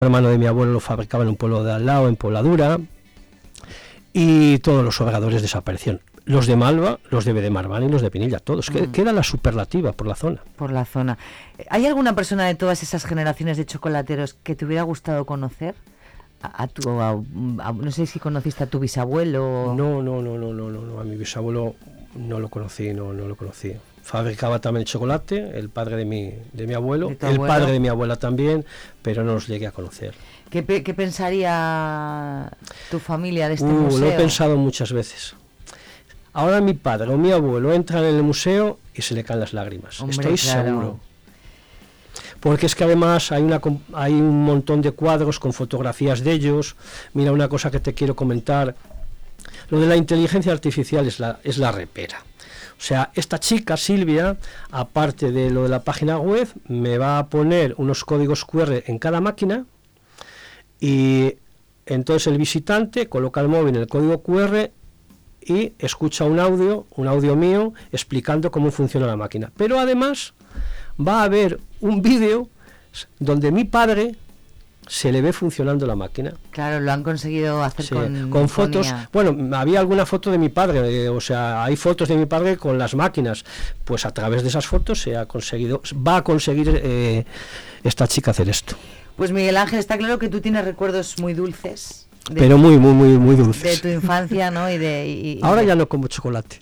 hermano de mi abuelo lo fabricaba en un pueblo de al lado, en Pobladura, y todos los obradores desaparecieron. Los de Malva, los de Bedemarván y los de Pinilla, todos. Queda la superlativa por la zona. Por la zona. ¿Hay alguna persona de todas esas generaciones de chocolateros que te hubiera gustado conocer? No sé si conociste a tu bisabuelo. No, a mi bisabuelo no lo conocí. Fabricaba también chocolate, el padre de mi abuelo, el padre de mi abuela también, pero no los llegué a conocer. ¿Qué pensaría tu familia de este museo? Lo he pensado muchas veces. Ahora mi padre o mi abuelo entran en el museo y se le caen las lágrimas. Hombre, estoy claro. seguro. Porque es que además hay un montón de cuadros con fotografías de ellos. Mira, una cosa que te quiero comentar. Lo de la inteligencia artificial es la repera. O sea, esta chica, Silvia, aparte de lo de la página web, me va a poner unos códigos QR en cada máquina y entonces el visitante coloca el móvil en el código QR y escucha un audio mío explicando cómo funciona la máquina. Pero además va a haber un vídeo donde mi padre se le ve funcionando la máquina. Claro, lo han conseguido hacer con fotos. Bueno, había alguna foto de mi padre, o sea, hay fotos de mi padre con las máquinas. Pues a través de esas fotos va a conseguir esta chica hacer esto. Pues Miguel Ángel, está claro que tú tienes recuerdos muy dulces. Pero muy dulces. De tu infancia, ¿no? Ahora ya no como chocolate.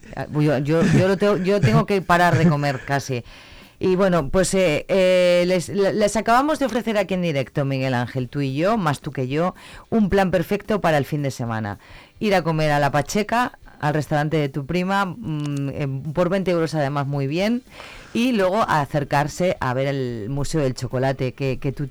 Yo tengo que parar de comer casi. Y bueno, pues les acabamos de ofrecer aquí en directo, Miguel Ángel, tú y yo, más tú que yo, un plan perfecto para el fin de semana. Ir a comer a La Pacheca, al restaurante de tu prima, por 20 euros además muy bien, y luego acercarse a ver el Museo del Chocolate que tú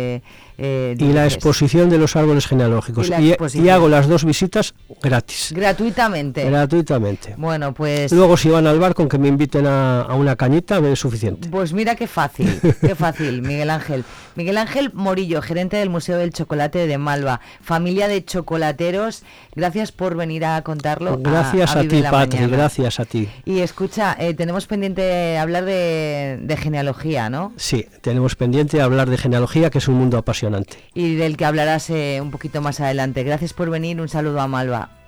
y la exposición de los árboles genealógicos, y hago las dos visitas gratis. Gratuitamente. Bueno, pues luego si van al bar con que me inviten a una cañita es suficiente. Pues mira qué fácil, Miguel Ángel. Miguel Ángel Morillo, gerente del Museo del Chocolate de Malva, familia de chocolateros, gracias por venir a contarlo. Gracias a ti, Patri, gracias a ti. Y escucha, tenemos pendiente hablar de genealogía, ¿no? Sí, tenemos pendiente hablar de genealogía, que es un mundo apasionante. Y del que hablarás un poquito más adelante. Gracias por venir, un saludo a Malva.